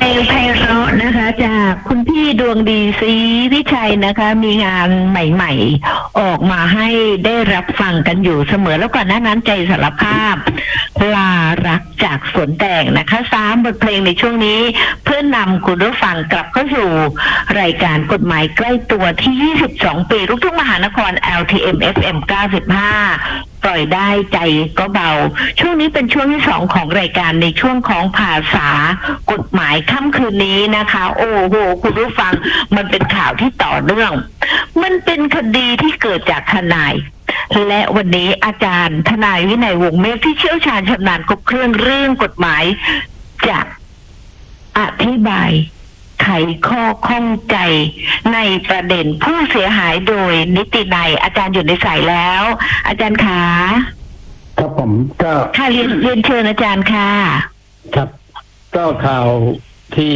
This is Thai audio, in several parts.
งไพเราะนะคะจากคุณพี่ดวงดีศรีวิชัยนะคะมีงานใหม่ๆออกมาให้ได้รับฟังกันอยู่เสมอแล้วก่อนหน้านั้นใจสารภาพลารักจากสวนแตงนะคะ3บทเพลงในช่วงนี้เพื่อนำคุณผู้ฟังกลับเข้าสู่รายการกฎหมายใกล้ตัวที่22ปีลูกทุ่งมหานคร LTM FM 95ปล่อยได้ใจก็เบาช่วงนี้เป็นช่วงที่2ของรายการในช่วงของภาษากฎหมายค่ำคืนนี้นะคะโอ้โหคุณผู้ฟังมันเป็นข่าวที่ต่อเนื่องมันเป็นคดีที่เกิดจากทนายและวันนี้อาจารย์ทนายวินัยวงศ์เมฆที่เชี่ยวชาญชำนาญครบเครื่องเรื่องกฎหมายจะอธิบายไขข้อข้องใจในประเด็นผู้เสียหายโดยนิตินัยอาจารย์อยู่ในสายแล้วอาจารย์คะครับผมก็ค่ะเรียนเชิญอาจารย์ค่ะครับก็ข่าวที่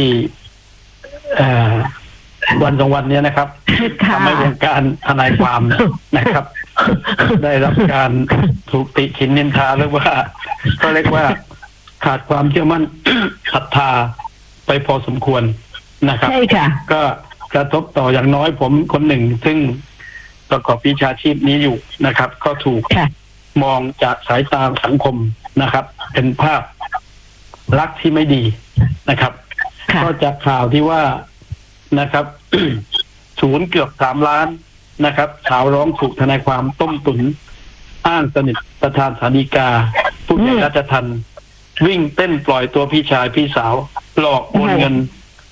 วันสองวันนี้นะครับทำให้วงการทนายความนะครับได้รับการถูกติฉินนินทาหรือว่าก็เรียกว่าขาดความเชื่อมั่นศรัทธาไปพอสมควรนะครับใช่ค่ะก็กระทบต่ออย่างน้อยผมคนหนึ่งซึ่งประกอบวิชาชีพนี้อยู่นะครับก็ถูกมองจากสายตาสังคมนะครับเป็นภาพลักษณ์ที่ไม่ดีนะครับก็จากข่าวที่ว่านะครับ ศูนย์เกือบ3 ล้านนะครับสาวร้องถูกทนายความต้มตุ๋นอ้างสนิทประธานศาลฎีกาผู้ใหญ่ราชทัณฑ์วิ่งเต้นปล่อยตัวพี่ชายพี่สาวหลอกโอนเงิน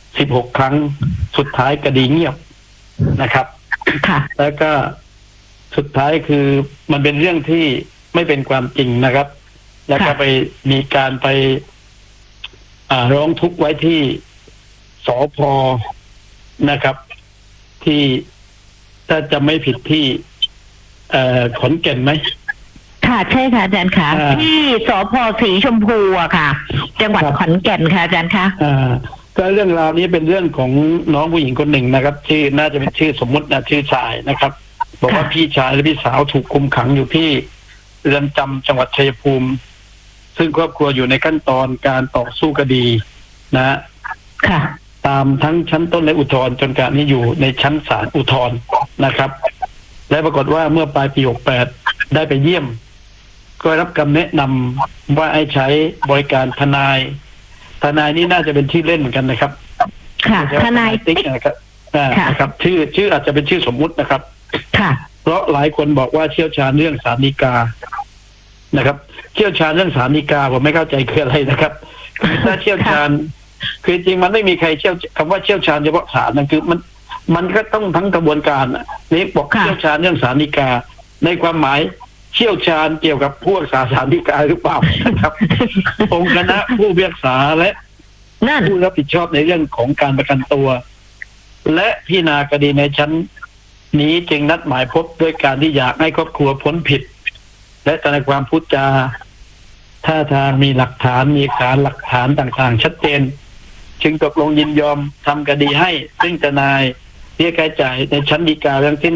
16 ครั้งสุดท้ายคดีเงียบนะครับแล้วก็สุดท้ายคือมันเป็นเรื่องที่ไม่เป็นความจริงนะครับแล้วก็ไปมีการไปร้องทุกข์ไว้ที่สภ.นะครับที่ถ้าจะไม่ผิดที่ขอนแก่นไหมค่ะใช่ค่ะอาจารย์ค่ะที่สภ.สีชมพูอะค่ะจังหวัดขอนแก่นค่ะอาจารย์คะก็เรื่องราวนี้เป็นเรื่องของน้องผู้หญิงคนหนึ่งนะครับชื่อน่าจะเป็นชื่อสมมุตินะชื่อชายนะครับบอกว่าพี่ชายและพี่สาวถูกคุมขังอยู่ที่เรือนจำจังหวัดชัยภูมิซึ่งครอบครัวอยู่ในขั้นตอนการต่อสู้คดีนะค่ะตามทั้งชั้นต้นและอุทธรณ์จนการนี้อยู่ในชั้นศาลอุทธรณ์นะครับและปรากฏว่าเมื่อปลายปี68ได้ไปเยี่ยมก็รับคำแนะนำว่าให้ใช้บริการทนายนี่น่าจะเป็นชื่อเล่นเหมือนกันนะครับค่ะทนายติ๊กนะครับครับชื่ออาจจะเป็นชื่อสมมุตินะครับค่ะเพราะหลายคนบอกว่าเชี่ยวชาญเรื่องศาลฎีกานะครับเชี่ยวชาญเรื่องศาลฎีกาผมไม่เข้าใจคืออะไรนะครับถ้าเชี่ยวชาญคือจริงมันไม่มีใครคำว่าเชี่ยวชาญเฉพาะศาลนั่นคือมันก็ต้องทั้งกระบวนการนี่บอกเชี่ยวชาญเรื่องศาลฎีกาในความหมายเชี่ยวชาญเกี่ยวกับผู้รักษาศาลฎีกาหรือเปล่านะครับองค์คณะผู้พิพากษาและผู้รับผิดชอบในเรื่องของการประกันตัวและพิจารณาคดีในชั้นนี้จึงนัดหมายพบด้วยการที่อยากให้ครอบครัวพ้นผิดและทนายความพูดจาท่าทางมีหลักฐานมีหลักฐานต่างๆชัดเจนจึงตกลงยินยอมทำคดีให้ซึ่งทนายเรียกค่าใช้จ่ายในชั้นฎีกาทั้งสิ้น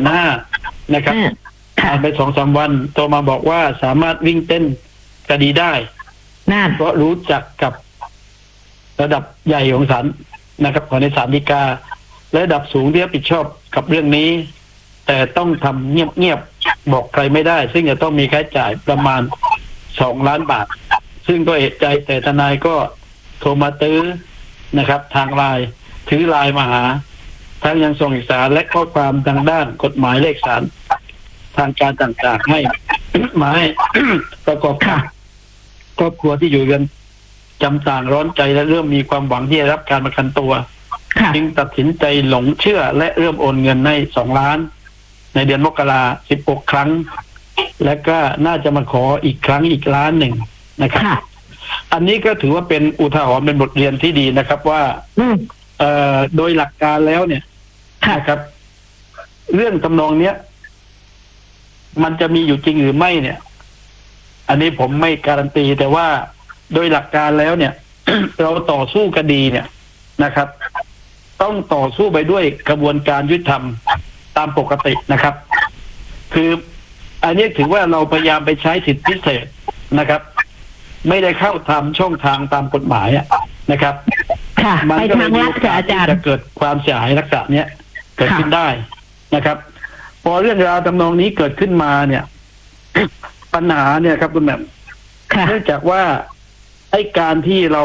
250,000 นะครับผ่านไป 2-3 วันโทรมาบอกว่าสามารถวิ่งเต้นคดีได้เพราะรู้จักกับระดับใหญ่ของศาลนะครับของในศาลฎีกาและระดับสูงที่รับผิดชอบกับเรื่องนี้แต่ต้องทำเงียบๆบอกใครไม่ได้ซึ่งจะต้องมีค่าใช้จ่ายประมาณ2 ล้านบาทซึ่งก็เอะใจแต่ทนายก็โทรมาตื้อนะครับทางไลน์ถือไลน์มาหาทั้งยังส่งเอกสารและข้อความทางด้านกฎหมายเลขสารทางการต่างๆให้มาให้ประกอบกับครอบครัวที่อยู่กันจำต่างร้อนใจและเริ่มมีความหวังที่จะรับการประกันตัวจึงตัดสินใจหลงเชื่อและเริ่มโอนเงินให้2 ล้านในเดือนมกราคม16 ครั้งและก็น่าจะมาขออีกครั้งอีก1 ล้านนะครับอันนี้ก็ถือว่าเป็นอุทาหรณ์เป็นบทเรียนที่ดีนะครับว่าโดยหลักการแล้วเนี่ยนะครับเรื่องทำนองเนี้ยมันจะมีอยู่จริงหรือไม่เนี่ยอันนี้ผมไม่การันตีแต่ว่าโดยหลักการแล้วเนี่ย เราต่อสู้คดีเนี่ยนะครับต้องต่อสู้ไปด้วยกระบวนการยุติธรรมตามปกตินะครับคืออันนี้ถือว่าเราพยายามไปใช้สิทธิพิเศษนะครับไม่ได้เข้าทำช่องทางตามกฎหมายนะครับค่ะมัไปก็ทางลักษณะอาจารย์จะเกิดความเสียหายลักษณะเนี้ยเกิดขึ้นได้นะครับ พอเรื่องราวทำนองนี้เกิดขึ้นมาเนี่ย ปัญหาเนี่ยครับคุณแม่ค่ะเนื่องจากว่าไอ้การที่เรา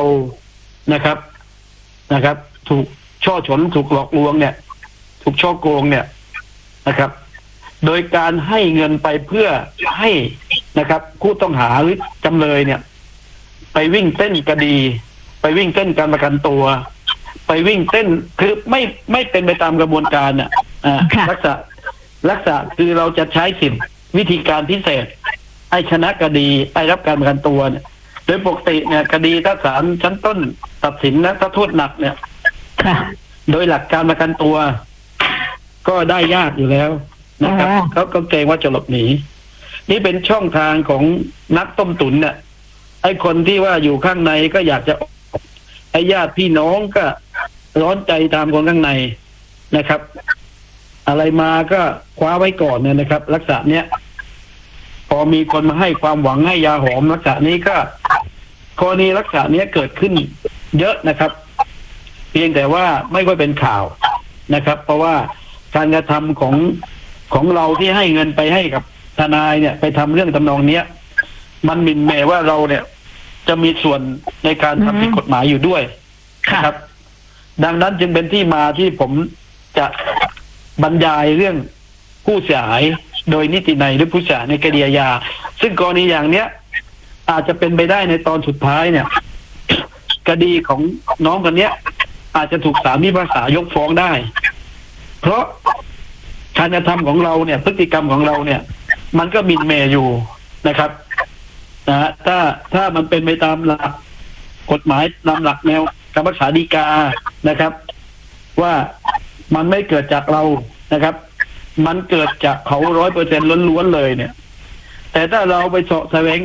นะครับ ถูกช่อฉนถูกหลอกลวงเนี่ย ถูกช่อโกงเนี่ยนะครับ โดยการให้เงินไปเพื่อให้นะครับผู้ต้องหาหรือจำเลยเนี่ย ไปวิ่งเต้นคดี ไปวิ่งเต้นการประกันตัว ไปวิ่งเต้นคือไม่เป็นไปตามกระบวนการน่ะลักษณะคือเราจะใช้สิทธิวิธีการพิเศษให้ชนะคดีให้รับการประกันตัวเนี่ยโดยปกติเนี่ยคดีถ้าศาลชั้นต้นตัดสินนะถ้าโทษหนักเนี่ยค่ะโดยหลักการประกันตัว ก็ได้ยากอยู่แล้วนะครับเขาก็เกรงว่าจะหลบหนีนี่เป็นช่องทางของนักต้มตุ๋นเนี่ยไอ้คนที่ว่าอยู่ข้างในก็อยากจะไอ้ญาติพี่น้องก็ร้อนใจตามคนข้างในนะครับ อะไรมาก็คว้าไว้ก่อนเนี่ยนะครับ ลักษณะเนี้ยพอมีคนมาให้ความหวังให้ยาหอมลักษณะนี้ก็กรณีลักษณะนี้เกิดขึ้นเยอะนะครับ เพียงแต่ว่าไม่ค่อยเป็นข่าวนะครับ เพราะว่าการกระทำของเราที่ให้เงินไปให้กับทนายเนี่ย ไปทำเรื่องทำนองเนี้ยมันหมิ่นเหม่ว่าเราเนี่ย จะมีส่วนในการทำผิดกฎหมายอยู่ด้วยนะครับ ดังนั้นจึงเป็นที่มาที่ผมจะบรรยายเรื่องผู้เสียหายโดยนิตินัยหรือผู้เสียหายในคดีอาญาซึ่งกรณีอย่างเนี้ย อาจจะเป็นไปได้ในตอนสุดท้ายเนี่ย คดีของน้องคนเนี้ย อาจจะถูกศาลพิพากษายกฟ้องได้ เพราะการกระทำของเราเนี่ย พฤติกรรมของเราเนี่ย มันก็หมิ่นเหม่อยู่นะครับนะถ้ามันเป็นไปตามหลักกฎหมายตามหลักแนวคำพิพากษาฎีกานะครับ ว่ามันไม่เกิดจากเรานะครับ มันเกิดจากเขา100%ล้วนๆเลยเนี่ย แต่ถ้าเราไปเสาะแสวง